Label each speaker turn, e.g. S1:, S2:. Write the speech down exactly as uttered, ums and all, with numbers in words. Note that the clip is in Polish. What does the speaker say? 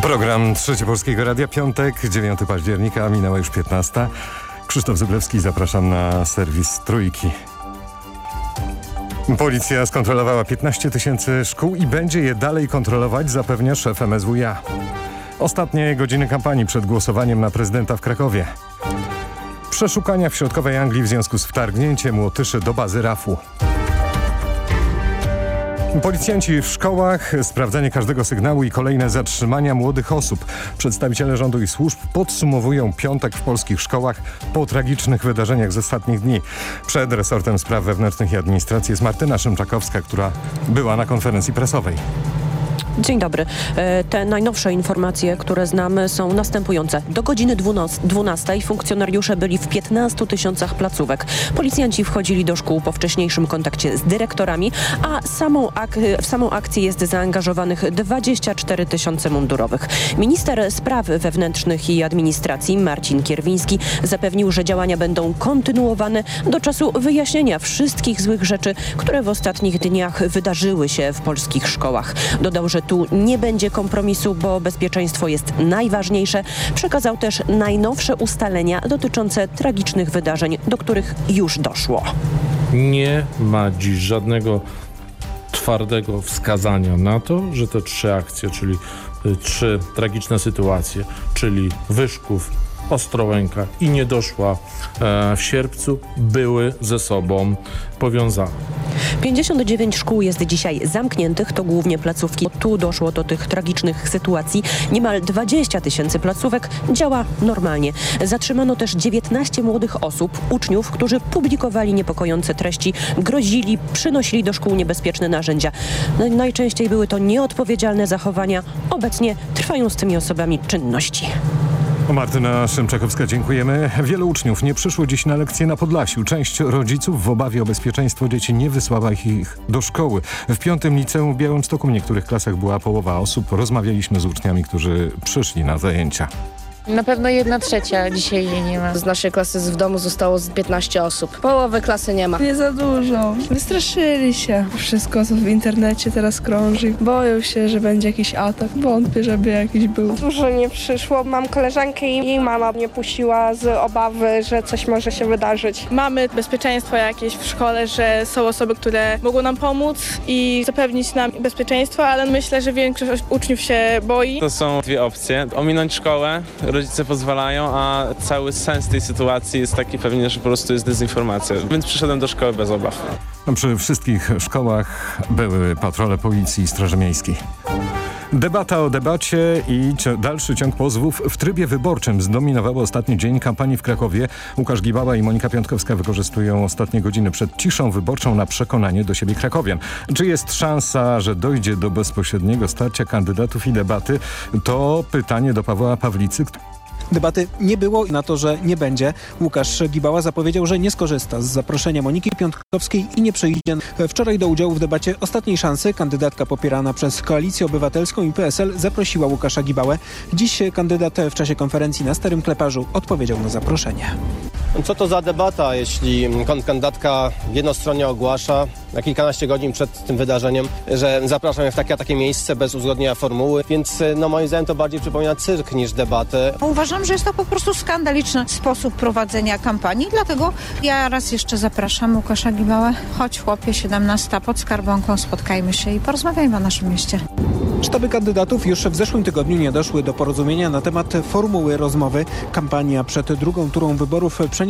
S1: Program Trzecie Polskiego Radia, piątek, dziewiątego października, minęła już piętnasta. Krzysztof Zuglewski, zapraszam na serwis Trójki. Policja skontrolowała piętnaście tysięcy szkół i będzie je dalej kontrolować, zapewnia szef M S W iA. Ostatnie godziny kampanii przed głosowaniem na prezydenta w Krakowie. Przeszukania w środkowej Anglii w związku z wtargnięciem Łotyszy do bazy rafu. Policjanci w szkołach, sprawdzanie każdego sygnału i kolejne zatrzymania młodych osób. Przedstawiciele rządu i służb podsumowują piątek w polskich szkołach po tragicznych wydarzeniach z ostatnich dni. Przed resortem spraw wewnętrznych i administracji jest Martyna Szymczakowska, która była na konferencji prasowej.
S2: Dzień dobry. Te najnowsze informacje, które znamy, są następujące. Do godziny dwunastej funkcjonariusze byli w piętnastu tysiącach placówek. Policjanci wchodzili do szkół po wcześniejszym kontakcie z dyrektorami, a samą ak- w samą akcję jest zaangażowanych dwadzieścia cztery tysiące mundurowych. Minister Spraw Wewnętrznych i Administracji Marcin Kierwiński zapewnił, że działania będą kontynuowane do czasu wyjaśnienia wszystkich złych rzeczy, które w ostatnich dniach wydarzyły się w polskich szkołach. Dodał, że tu nie będzie kompromisu, bo bezpieczeństwo jest najważniejsze. Przekazał też najnowsze ustalenia dotyczące tragicznych wydarzeń, do których już doszło.
S3: Nie ma dziś żadnego twardego wskazania na to, że te trzy akcje, czyli trzy tragiczne sytuacje, czyli Wyszków, Ostrołęka i Niedoszła e, w Sierpcu, były ze sobą powiązane.
S2: pięćdziesiąt dziewięć szkół jest dzisiaj zamkniętych, to głównie placówki. Tu doszło do tych tragicznych sytuacji. Niemal dwadzieścia tysięcy placówek działa normalnie. Zatrzymano też dziewiętnaście młodych osób, uczniów, którzy publikowali niepokojące treści, grozili, przynosili do szkół niebezpieczne narzędzia. Najczęściej były to nieodpowiedzialne zachowania. Obecnie trwają z tymi osobami czynności.
S1: Martyna Szymczakowska, dziękujemy. Wielu uczniów nie przyszło dziś na lekcje na Podlasiu. Część rodziców w obawie o bezpieczeństwo dzieci nie wysłała ich do szkoły. W piątym liceum w Białymstoku w niektórych klasach była połowa osób. Rozmawialiśmy z uczniami, którzy przyszli na zajęcia.
S4: Na pewno jedna trzecia dzisiaj jej nie ma.
S5: Z naszej klasy w domu zostało z piętnaście osób. Połowy klasy nie ma.
S6: Nie za dużo. Wystraszyli się. Wszystko, co w internecie teraz krąży. Boją się, że będzie jakiś atak. Wątpię, żeby jakiś był.
S7: Dużo nie przyszło. Mam koleżankę i jej mama mnie puściła z obawy, że coś może się wydarzyć.
S8: Mamy bezpieczeństwo jakieś w szkole, że są osoby, które mogą nam pomóc i zapewnić nam bezpieczeństwo, ale myślę, że większość uczniów się boi.
S9: To są dwie opcje. Ominąć szkołę, rodzice pozwalają, a cały sens tej sytuacji jest taki pewnie, że po prostu jest dezinformacja. Więc przyszedłem do szkoły bez obaw.
S1: Przy wszystkich szkołach były patrole policji i Straży Miejskiej. Debata o debacie i dalszy ciąg pozwów w trybie wyborczym zdominowały ostatni dzień kampanii w Krakowie. Łukasz Gibała i Monika Piątkowska wykorzystują ostatnie godziny przed ciszą wyborczą na przekonanie do siebie krakowian. Czy jest szansa, że dojdzie do bezpośredniego starcia kandydatów i debaty? To pytanie do Pawła Pawlicy.
S10: Debaty nie było i na to, że nie będzie. Łukasz Gibała zapowiedział, że nie skorzysta z zaproszenia Moniki Piątkowskiej i nie przyjdzie. Wczoraj do udziału w debacie Ostatniej Szansy kandydatka popierana przez Koalicję Obywatelską i P S L zaprosiła Łukasza Gibałę. Dziś kandydat w czasie konferencji na Starym Kleparzu odpowiedział na zaproszenie.
S11: Co to za debata, jeśli kandydatka jednostronnie ogłasza na kilkanaście godzin przed tym wydarzeniem, że zapraszam ją w takie a takie miejsce bez uzgodnienia formuły, więc no moim zdaniem to bardziej przypomina cyrk niż debatę.
S12: Uważam, że jest to po prostu skandaliczny sposób prowadzenia kampanii, dlatego ja raz jeszcze zapraszam Łukasza Gibałę. Chodź chłopie, siedemnasta pod Skarbonką, spotkajmy się i porozmawiajmy o naszym mieście.
S10: Sztaby kandydatów już w zeszłym tygodniu nie doszły do porozumienia na temat formuły rozmowy. Kampania przed drugą turą wyborów przeniosła